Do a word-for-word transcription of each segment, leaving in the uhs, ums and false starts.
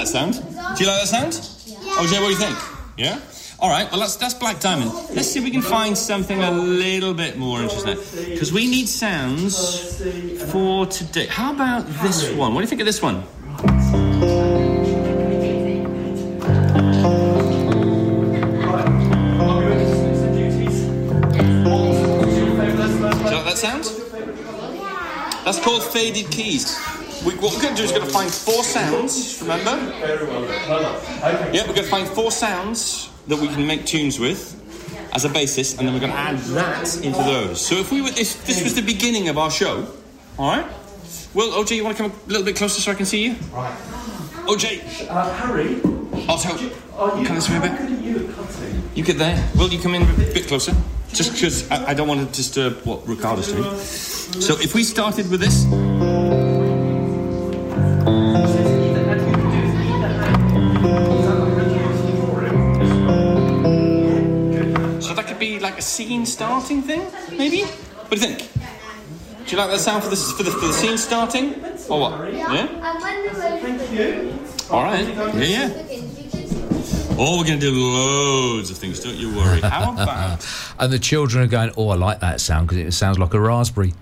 that sound. Do you like that sound? Yeah. O J, what do you think? Yeah? All right, well, that's, that's Black Diamond. Let's see if we can find something a little bit more interesting. Because we need sounds for today. How about this one? What do you think of this one? That sound? That's called faded keys. We, what we're going to do is we're going to find four sounds, remember? Yeah, we're going to find four sounds that we can make tunes with as a basis, and then we're going to add that into those. So if we were, if this was the beginning of our show, all right? Well, O J, you want to come a little bit closer so I can see you? Right. O J. Uh, Harry. I'll tell you. Come this way a bit. You get there. Will you come in a bit closer? Just because I, I don't want to disturb what Ricardo's doing. So if we started with this. So that could be like a scene starting thing, maybe? What do you think? Do you like that sound for the, for the, for the scene starting? Or what? Yeah? Thank you. All right. Yeah, yeah. Oh, we're going to do loads of things, don't you worry. How about... And the children are going, oh, I like that sound because it sounds like a raspberry.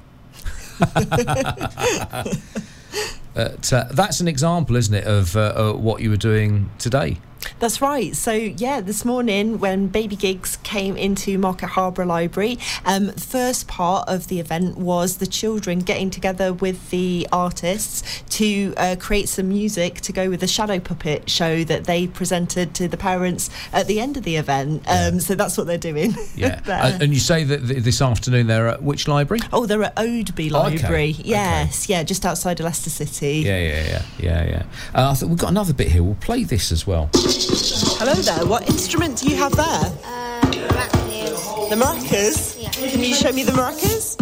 But, uh, that's an example, isn't it, of uh, uh, what you were doing today? That's right. So, yeah, this morning when Baby Gigs came into Market Harborough Library, um, the first part of the event was the children getting together with the artists to uh, create some music to go with the shadow puppet show that they presented to the parents at the end of the event. Um, yeah. So that's what they're doing. Yeah. uh, and you say that th- this afternoon they're at which library? Oh, they're at Oadby Library. Okay. Yes, okay. yeah, just outside of Leicester City. Yeah, yeah, yeah, yeah, yeah. Uh, I think we've got another bit here. We'll play this as well. Hello there. What instrument do you have there? Uh, maracas. The maracas? Yeah. Can you show me the maracas?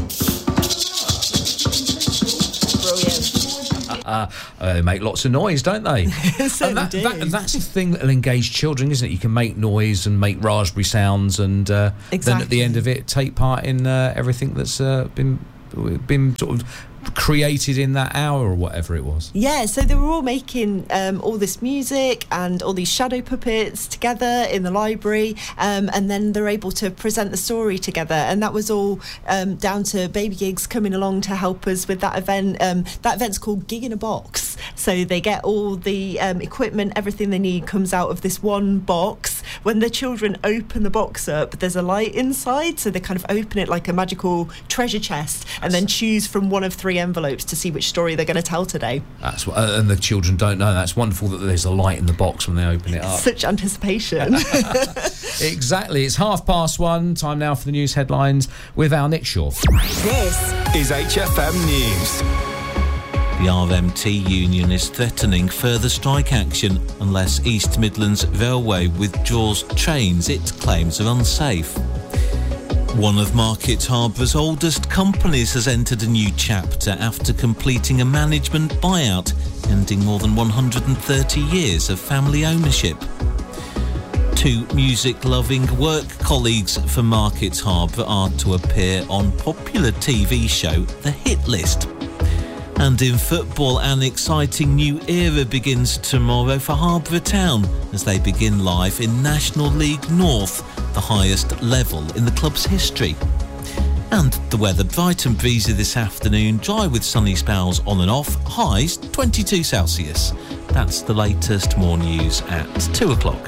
Brilliant. Uh, uh, they make lots of noise, don't they? And that, that, that's a thing that'll engage children, isn't it? You can make noise and make raspberry sounds, and uh, exactly. then at the end of it, take part in uh, everything that's uh, been been sort of created in that hour or whatever it was. Yeah, so they were all making um, all this music and all these shadow puppets together in the library, um, and then they're able to present the story together, and that was all um, down to Baby Gigs coming along to help us with that event. Um, that event's called Gig in a Box, so they get all the um, equipment, everything they need comes out of this one box. When the children open the box up, there's a light inside, so they kind of open it like a magical treasure chest and then choose from one of three envelopes to see which story they're going to tell today. That's what, uh, and the children don't know. That's wonderful that there's a light in the box when they open it up. Such anticipation. Exactly. It's half past one. Time now for the news headlines with our Nick Shaw. This is H F M News. The R M T union is threatening further strike action unless East Midlands Railway withdraws trains it claims are unsafe. One of Market Harbour's oldest companies has entered a new chapter after completing a management buyout, ending more than one hundred thirty years of family ownership. Two music-loving work colleagues from Market Harbour are to appear on popular T V show The Hit List. And in football, an exciting new era begins tomorrow for Harborough Town as they begin live in National League North, the highest level in the club's history. And the weather, bright and breezy this afternoon, dry with sunny spells on and off, highs twenty-two Celsius. That's the latest. More news at two o'clock.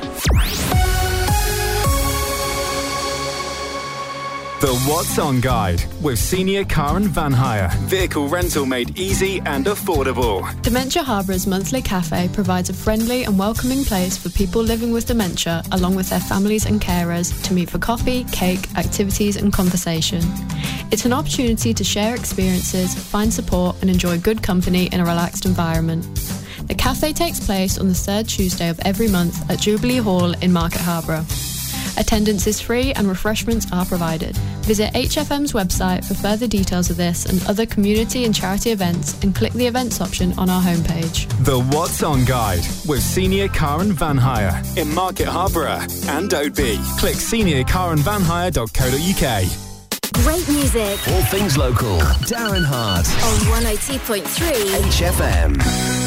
The What's On Guide with Senior Car and Van Hire. Vehicle rental made easy and affordable. Dementia Harbour's monthly cafe provides a friendly and welcoming place for people living with dementia, along with their families and carers, to meet for coffee, cake, activities and conversation. It's an opportunity to share experiences, find support and enjoy good company in a relaxed environment. The cafe takes place on the third Tuesday of every month at Jubilee Hall in Market Harborough. Attendance is free and refreshments are provided. Visit H F M's website for further details of this and other community and charity events and click the events option on our homepage. The What's On Guide with Senior Car and Van Hire in Market Harborough and Oadby. Click senior car and van hire dot co dot uk. Great music. All things local. Darren Hart. On one oh two point three H F M.